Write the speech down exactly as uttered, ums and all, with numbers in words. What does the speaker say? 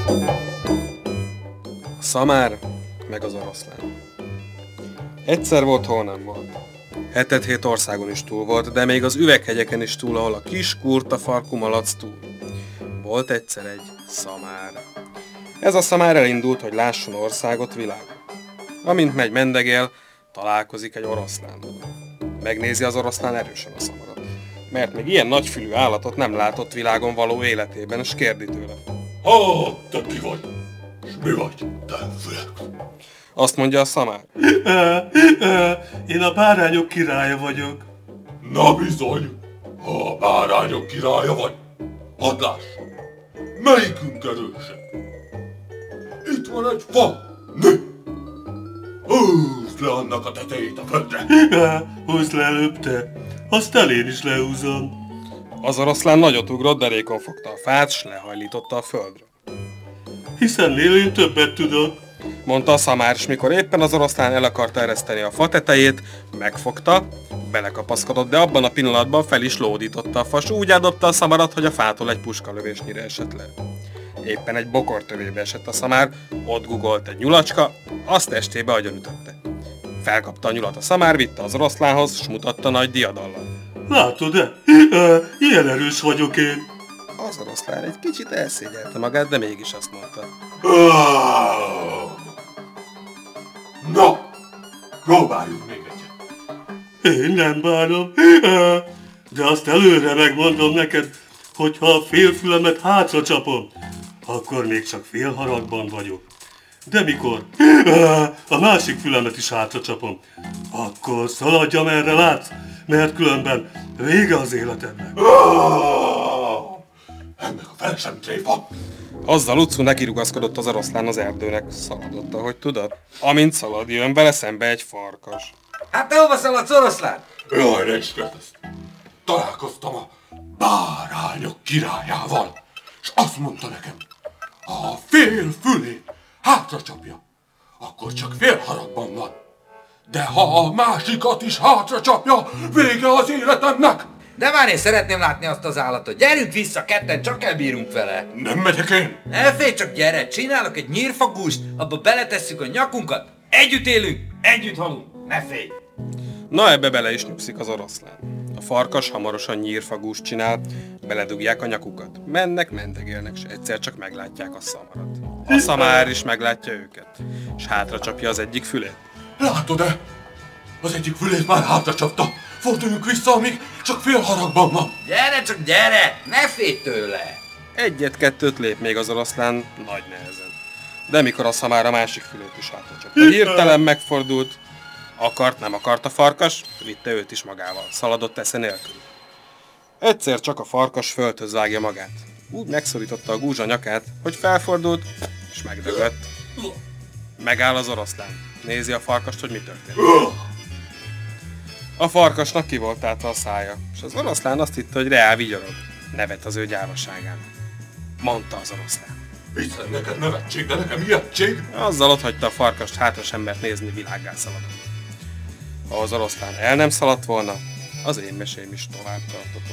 A szamár meg az oroszlán. Egyszer volt, hol nem volt. Hetet-hét országon is túl volt, de még az üveghegyeken is túl, ahol a kis kurta farkú malac túl. Volt egyszer egy szamár. Ez a szamár elindult, hogy lásson országot, világot. Amint megy mendegél, találkozik egy oroszlánnal. Megnézi az oroszlán erősen a szamarat, mert még ilyen nagyfülű állatot nem látott világon való életében, és kérdi tőle. Ha, te ki vagy? S mi vagy, te fülek? Azt mondja a szamár. Én a bárányok királya vagyok. Na bizony, ha a bárányok királya vagy, hadd lássam, melyikünk erősebb? Itt van egy fa, nő! Húzd le annak a tetejét a földre! Húzd le előbb te, aztán én is lehúzom. Az oroszlán nagyot ugrott, derékon fogta a fát, s lehajlította a földre. Hiszen én többet tudok. Mondta a szamár, s mikor éppen az oroszlán el akarta ereszteni a fa tetejét, megfogta, belekapaszkodott, de abban a pillanatban fel is lódította a fa, s úgy eldobta a szamarat, hogy a fától egy puskalövésnyire esett le. Éppen egy bokortövébe esett a szamár, ott gugolt egy nyulacska, azt testébe agyonütötte. Felkapta a nyulat a szamár, vitte az oroszlánhoz, s mutatta nagy diadallal. Látod-e? Ilyen erős vagyok én. Az oroszlán egy kicsit elszégyelte magát, de mégis azt mondta. Na, próbáljunk még egyet. Én nem bánom. De azt előre megmondom neked, hogy ha a félfülemet hátra csapom, akkor még csak fél haragban vagyok. De mikor a másik fülemet is hátra csapom, akkor szaladj, amerre látsz, mert különben vége az életednek. Ennek a fele sem tréfa. Azzal utcú nekirugaszkodott az oroszlán az erdőnek, szaladott, ahogy tudod. Amint szalad, jön vele szembe egy farkas. Hát te hova szaladsz, oroszlán? Jaj, ne is kérdezd. Találkoztam a bárányok királyával, és azt mondta nekem, ha a fél fülét hátra csapja, akkor csak fél haragban van. De ha a másikat is hátra csapja, vége az életemnek. De már én szeretném látni azt az állatot. Gyerünk vissza, ketten csak elbírunk vele. Nem megyek én. Ne félj, csak gyere, csinálok egy nyírfagúst, abba beletesszük a nyakunkat, együtt élünk, együtt halunk, ne félj. Na, ebbe bele is nyugszik az oroszlán. A farkas hamarosan nyírfagúst csinál, beledugják a nyakukat. Mennek, mendegélnek, s egyszer csak meglátják a szamarat. A szamár is meglátja őket, és hátra csapja az egyik fülét. Látod-e? Az egyik fülét már hátra csapta. Forduljunk vissza, amíg csak fél haragban van. Gyere, csak gyere, ne félj tőle. Egyet-kettőt lép még az oroszlán nagy nehezen. De mikor a szamár a másik fülét is hátra csapta, hirtelen megfordult, akart, nem akart a farkas, vitte őt is magával, szaladott esze nélkül. Egyszer csak a farkas földhöz vágja magát. Úgy megszorította a gúzsa nyakát, hogy felfordult, és megdögött. Megáll az oroszlán. Nézi a farkast, hogy mi történik. A farkasnak ki volt állva a szája, és az oroszlán azt hitte, hogy reál vigyorog. Nevet az ő gyávaságán. Mondta az oroszlán. Hiszen neked nevetség, de nekem ijegység. Azzal otthagyta a farkast hátras embert nézni, világgá szaladni. Ha az oroszlán el nem szaladt volna, az én mesém is tovább tartott.